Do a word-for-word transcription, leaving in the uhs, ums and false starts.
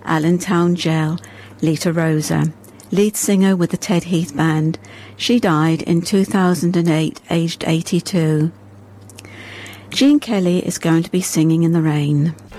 Allentown Jail, Lita Rosa, lead singer with the Ted Heath Band. She died in two thousand eight, aged eighty-two. Gene Kelly is going to be singing in the rain.